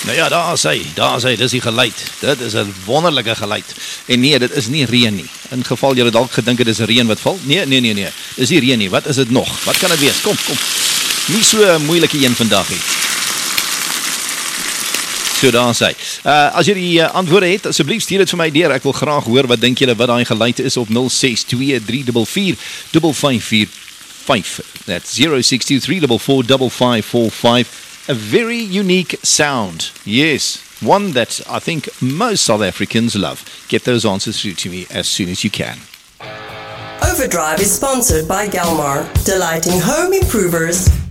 Nou ja, daar is hy, dis die geluid. Dit is 'n wonderlike geluid. En nee, dit is nie reën nie. In geval jy dalk gedink het dis reën wat val. Nee. Dis nie reën nie. Wat is dit nog? Wat kan dit wees? Kom. Nie so 'n moeilike een vandag nie. So daar is hy. As jy die antwoorde het, asseblief stuur dit vir my deur. Ek wil graag hoor wat dink julle wat daai geluid is op 062344545. That's 0623445545. A very unique sound. Yes, one that I think most South Africans love. Get those answers through to me as soon as you can. Overdrive is sponsored by Galmar, delighting home improvers